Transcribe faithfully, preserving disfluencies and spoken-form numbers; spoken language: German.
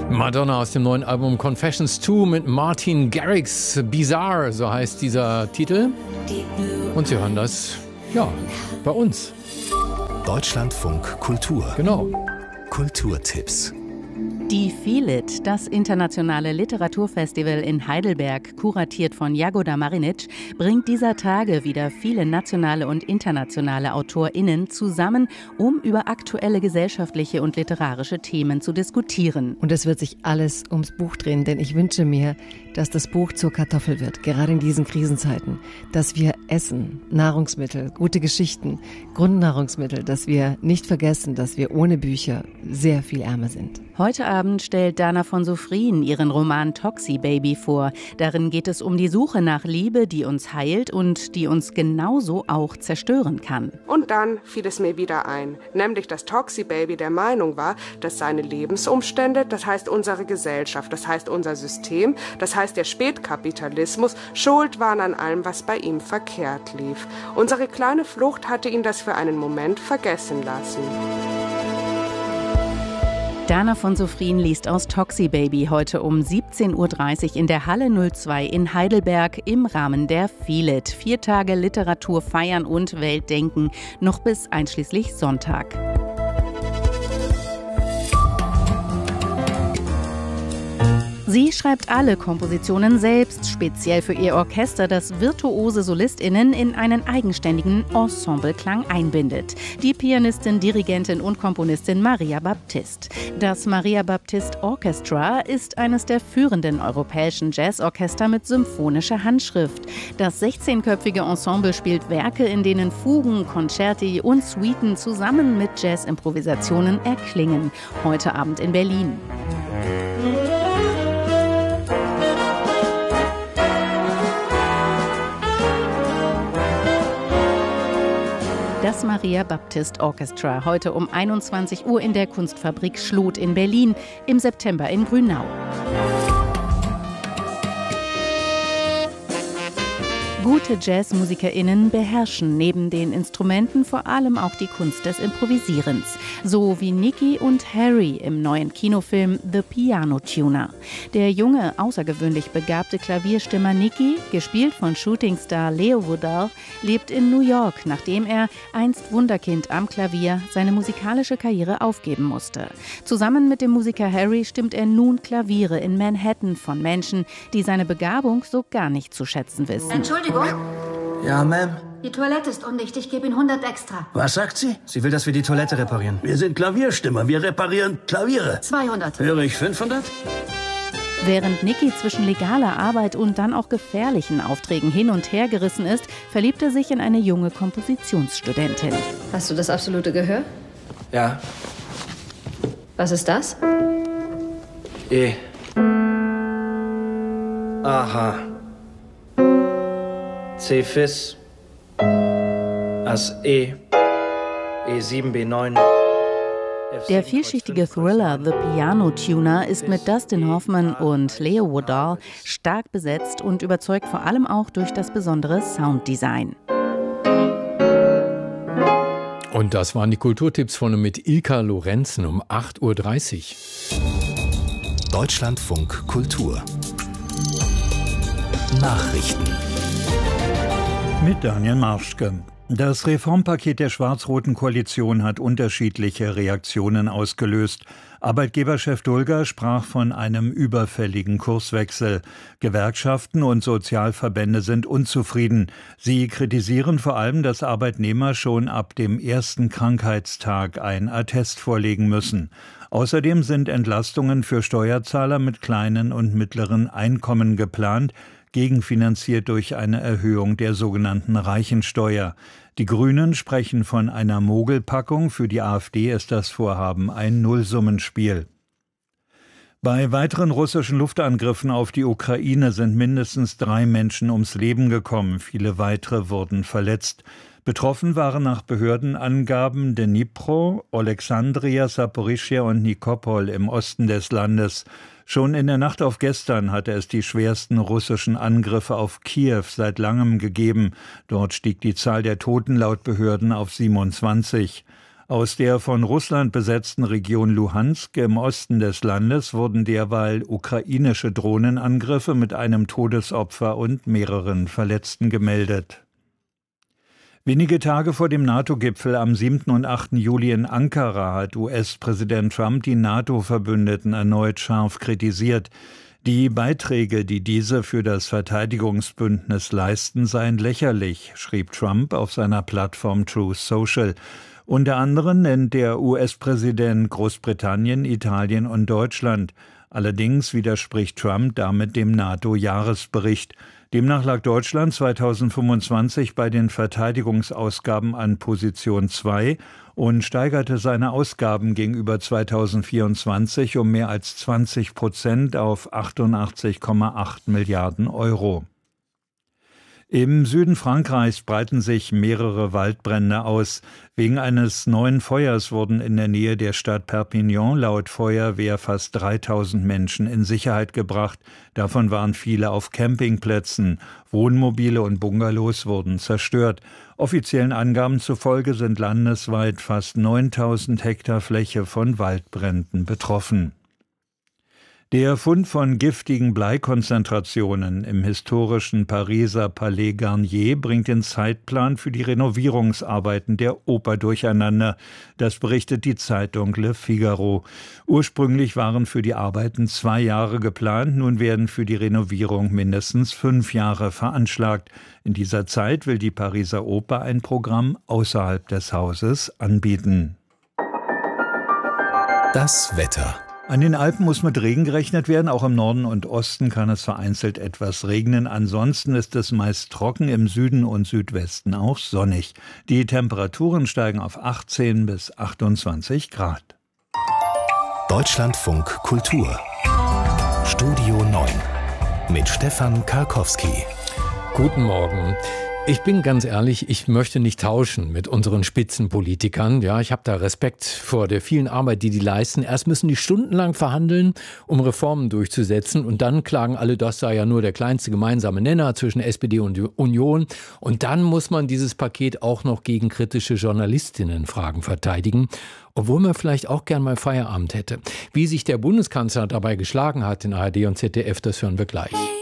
Madonna aus dem neuen Album Confessions zwei mit Martin Garrix. Bizarre, so heißt dieser Titel. Und Sie hören das, ja, bei uns. Deutschlandfunk Kultur. Genau. Kulturtipps. Die Feel It, das internationale Literaturfestival in Heidelberg, kuratiert von Jagoda Marinic, bringt dieser Tage wieder viele nationale und internationale AutorInnen zusammen, um über aktuelle gesellschaftliche und literarische Themen zu diskutieren. Und es wird sich alles ums Buch drehen, denn ich wünsche mir, dass das Buch zur Kartoffel wird, gerade in diesen Krisenzeiten, dass wir essen, Nahrungsmittel, gute Geschichten, Grundnahrungsmittel, dass wir nicht vergessen, dass wir ohne Bücher sehr viel ärmer sind. Heute Abend stellt Dana von Sofrien ihren Roman Toxi Baby vor. Darin geht es um die Suche nach Liebe, die uns heilt und die uns genauso auch zerstören kann. Und dann fiel es mir wieder ein, nämlich dass Toxi Baby der Meinung war, dass seine Lebensumstände, das heißt unsere Gesellschaft, das heißt unser System, das heißt der Spätkapitalismus, schuld waren an allem, was bei ihm verkehrt lief. Unsere kleine Flucht hatte ihn das für einen Moment vergessen lassen. Dana von Sofrien liest aus Toxi Baby heute um siebzehn Uhr dreißig in der Halle null zwei in Heidelberg im Rahmen der Feel It. Vier Tage Literatur feiern und Weltdenken, noch bis einschließlich Sonntag. Sie schreibt alle Kompositionen selbst, speziell für ihr Orchester, das virtuose SolistInnen in einen eigenständigen Ensembleklang einbindet. Die Pianistin, Dirigentin und Komponistin Maria Baptist. Das Maria Baptist Orchestra ist eines der führenden europäischen Jazzorchester mit symphonischer Handschrift. Das sechzehnköpfige Ensemble spielt Werke, in denen Fugen, Concerti und Suiten zusammen mit Jazz-Improvisationen erklingen. Heute Abend in Berlin. Das Maria Baptist Orchestra, heute um einundzwanzig Uhr in der Kunstfabrik Schloth in Berlin, im September in Grünau. Gute JazzmusikerInnen beherrschen neben den Instrumenten vor allem auch die Kunst des Improvisierens. So wie Nicky und Harry im neuen Kinofilm The Piano Tuner. Der junge, außergewöhnlich begabte Klavierstimmer Nicky, gespielt von Shootingstar Leo Woodall, lebt in New York, nachdem er, einst Wunderkind am Klavier, seine musikalische Karriere aufgeben musste. Zusammen mit dem Musiker Harry stimmt er nun Klaviere in Manhattan von Menschen, die seine Begabung so gar nicht zu schätzen wissen. Entschuldigung. Ja, Ma'am. Die Toilette ist undicht, ich gebe Ihnen hundert extra. Was sagt sie? Sie will, dass wir die Toilette reparieren. Wir sind Klavierstimmer, wir reparieren Klaviere. zweihundert. Höre ich fünfhundert? Während Nicky zwischen legaler Arbeit und dann auch gefährlichen Aufträgen hin und her gerissen ist, verliebt er sich in eine junge Kompositionsstudentin. Hast du das absolute Gehör? Ja. Was ist das? E. Aha. C Fis. As E. E sieben B neun. Der vielschichtige Thriller The Piano Tuner ist mit Dustin Hoffman und Leo Woodall stark besetzt und überzeugt vor allem auch durch das besondere Sounddesign. Und das waren die Kulturtipps von und mit Ilka Lorenzen um acht Uhr dreißig. Deutschlandfunk Kultur. Nachrichten. Mit Daniel Marschke. Das Reformpaket der schwarz-roten Koalition hat unterschiedliche Reaktionen ausgelöst. Arbeitgeberchef Dulger sprach von einem überfälligen Kurswechsel. Gewerkschaften und Sozialverbände sind unzufrieden. Sie kritisieren vor allem, dass Arbeitnehmer schon ab dem ersten Krankheitstag ein Attest vorlegen müssen. Außerdem sind Entlastungen für Steuerzahler mit kleinen und mittleren Einkommen geplant, gegenfinanziert durch eine Erhöhung der sogenannten Reichensteuer. Die Grünen sprechen von einer Mogelpackung, für die AfD ist das Vorhaben ein Nullsummenspiel. Bei weiteren russischen Luftangriffen auf die Ukraine sind mindestens drei Menschen ums Leben gekommen, viele weitere wurden verletzt. Betroffen waren nach Behördenangaben Dnipro, Alexandria, Saporischschja und Nikopol im Osten des Landes. Schon in der Nacht auf gestern hatte es die schwersten russischen Angriffe auf Kiew seit langem gegeben. Dort stieg die Zahl der Toten laut Behörden auf siebenundzwanzig. Aus der von Russland besetzten Region Luhansk im Osten des Landes wurden derweil ukrainische Drohnenangriffe mit einem Todesopfer und mehreren Verletzten gemeldet. Wenige Tage vor dem NATO-Gipfel am siebten und achten Juli in Ankara hat U S-Präsident Trump die NATO-Verbündeten erneut scharf kritisiert. Die Beiträge, die diese für das Verteidigungsbündnis leisten, seien lächerlich, schrieb Trump auf seiner Plattform Truth Social. Unter anderem nennt der U S-Präsident Großbritannien, Italien und Deutschland. Allerdings widerspricht Trump damit dem NATO-Jahresbericht. Demnach lag Deutschland zweitausendfünfundzwanzig bei den Verteidigungsausgaben an Position zwei und steigerte seine Ausgaben gegenüber zweitausendvierundzwanzig um mehr als zwanzig Prozent auf achtundachtzig Komma acht Milliarden Euro. Im Süden Frankreichs breiten sich mehrere Waldbrände aus. Wegen eines neuen Feuers wurden in der Nähe der Stadt Perpignan laut Feuerwehr fast dreitausend Menschen in Sicherheit gebracht. Davon waren viele auf Campingplätzen. Wohnmobile und Bungalows wurden zerstört. Offiziellen Angaben zufolge sind landesweit fast neuntausend Hektar Fläche von Waldbränden betroffen. Der Fund von giftigen Bleikonzentrationen im historischen Pariser Palais Garnier bringt den Zeitplan für die Renovierungsarbeiten der Oper durcheinander. Das berichtet die Zeitung Le Figaro. Ursprünglich waren für die Arbeiten zwei Jahre geplant, nun werden für die Renovierung mindestens fünf Jahre veranschlagt. In dieser Zeit will die Pariser Oper ein Programm außerhalb des Hauses anbieten. Das Wetter. An den Alpen muss mit Regen gerechnet werden, auch im Norden und Osten kann es vereinzelt etwas regnen. Ansonsten ist es meist trocken, im Süden und Südwesten auch sonnig. Die Temperaturen steigen auf achtzehn bis achtundzwanzig Grad. Deutschlandfunk Kultur. Studio neun mit Stefan Karkowski. Guten Morgen. Ich bin ganz ehrlich, ich möchte nicht tauschen mit unseren Spitzenpolitikern. Ja, ich habe da Respekt vor der vielen Arbeit, die die leisten. Erst müssen die stundenlang verhandeln, um Reformen durchzusetzen. Und dann klagen alle, das sei ja nur der kleinste gemeinsame Nenner zwischen S P D und Union. Und dann muss man dieses Paket auch noch gegen kritische Journalistinnenfragen verteidigen. Obwohl man vielleicht auch gern mal Feierabend hätte. Wie sich der Bundeskanzler dabei geschlagen hat in A R D und Z D F, das hören wir gleich.